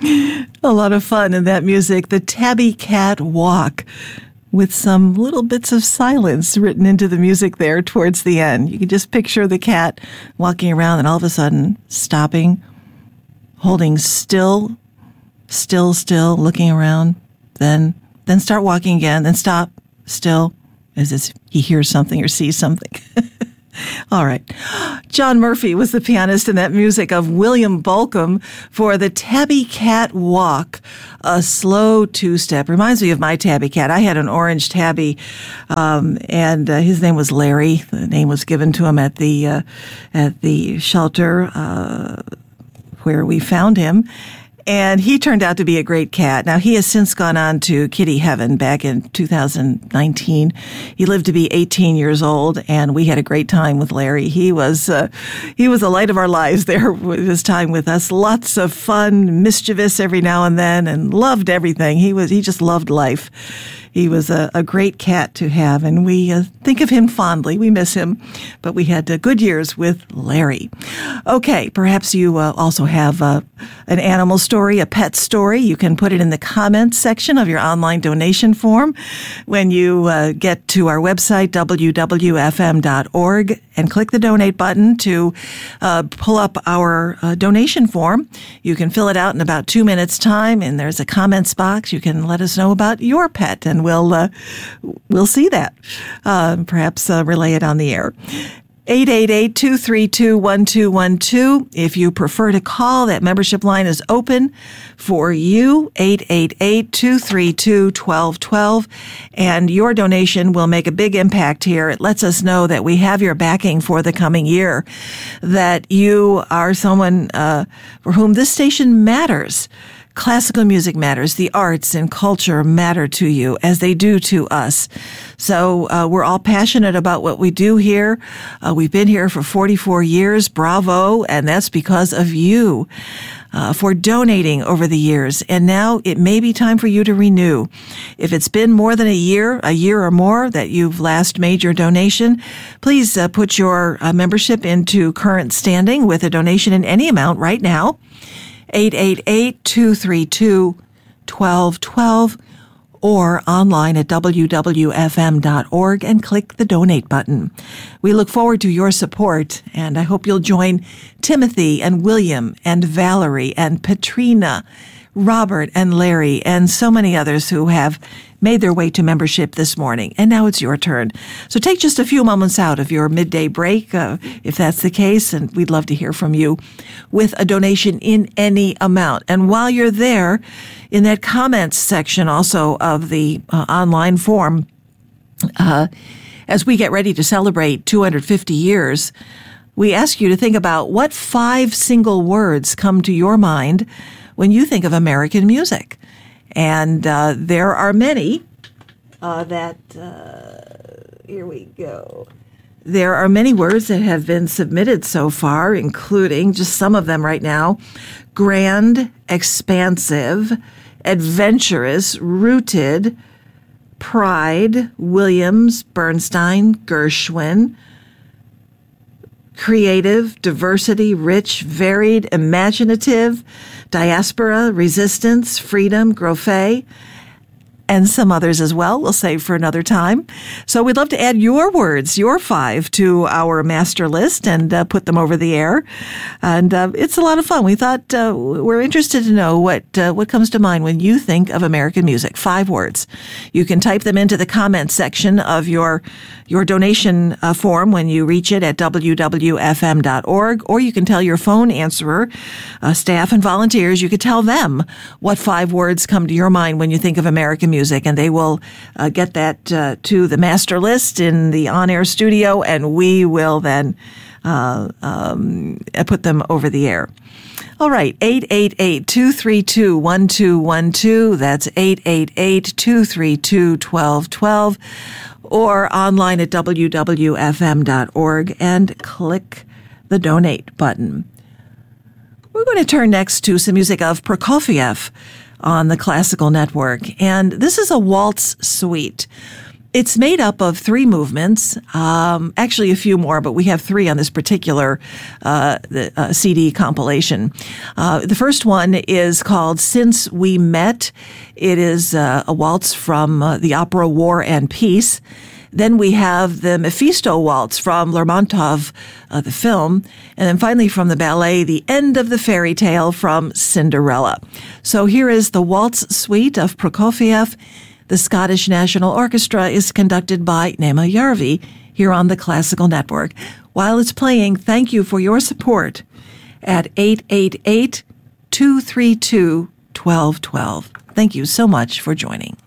A lot of fun in that music. The Tabby Cat Walk, with some little bits of silence written into the music there towards the end. You can just picture the cat walking around and all of a sudden stopping, holding still, looking around, then start walking again, then stop, still, as if he hears something or sees something. All right. John Murphy was the pianist in that music of William Bolcom for the Tabby Cat Walk, a slow two-step. Reminds me of my tabby cat. I had an orange tabby, and his name was Larry. The name was given to him at the shelter where we found him. And he turned out to be a great cat. Now, he has since gone on to kitty heaven back in 2019. He lived to be 18 years old, and we had a great time with Larry. He was a light of our lives there with his time with us. Lots of fun, mischievous every now and then, and loved everything. He just loved life. He was a great cat to have, and we think of him fondly. We miss him, but we had good years with Larry. Okay, perhaps you also have an animal story, a pet story. You can put it in the comments section of your online donation form when you get to our website, www.fm.org, and click the donate button to pull up our donation form. You can fill it out in about 2 minutes' time, and there's a comments box. You can let us know about your pet, and we'll see that. Perhaps relay it on the air. 888-232-1212. If you prefer to call, that membership line is open for you, 888-232-1212. And your donation will make a big impact here. It lets us know that we have your backing for the coming year, that you are someone for whom this station matters. Classical music matters. The arts and culture matter to you as they do to us. So we're all passionate about what we do here. We've been here for 44 years. Bravo. And that's because of you for donating over the years. And now it may be time for you to renew. If it's been more than a year or more that you've last made your donation, please put your membership into current standing with a donation in any amount right now. 888-232-1212 or online at www.fm.org and click the donate button. We look forward to your support, and I hope you'll join Timothy and William and Valerie and Petrina, Robert and Larry, and so many others who have made their way to membership this morning. And now it's your turn. So take just a few moments out of your midday break, if that's the case, and we'd love to hear from you with a donation in any amount. And while you're there, in that comments section also of the online form, as we get ready to celebrate 250 years, we ask you to think about what 5 single words come to your mind when you think of American music. And there are many here we go. There are many words that have been submitted so far, including just some of them right now: grand, expansive, adventurous, rooted, pride, Williams, Bernstein, Gershwin, creative, diversity, rich, varied, imaginative, diaspora, resistance, freedom, Grofé, and some others as well. We'll save for another time. So we'd love to add your words, your 5, to our master list and put them over the air. And it's a lot of fun. We thought we're interested to know what comes to mind when you think of American music. 5 words. You can type them into the comments section of your donation form when you reach it at www.fm.org, or you can tell your phone answerer, staff and volunteers, you could tell them what 5 words come to your mind when you think of American music, and they will get that to the master list in the on-air studio, and we will then put them over the air. All right, 888-232-1212. That's 888-232-1212. Or online at www.fm.org and click the donate button. We're going to turn next to some music of Prokofiev on the Classical Network. And this is a waltz suite. It's made up of 3 movements, actually a few more, but we have 3 on this particular CD compilation. The first one is called Since We Met. It is a waltz from the opera War and Peace. Then we have the Mephisto Waltz from Lermontov, the film. And then finally from the ballet, The End of the Fairy Tale from Cinderella. So here is the Waltz Suite of Prokofiev. The Scottish National Orchestra is conducted by Nema Järvi here on the Classical Network. While it's playing, thank you for your support at 888-232-1212. Thank you so much for joining.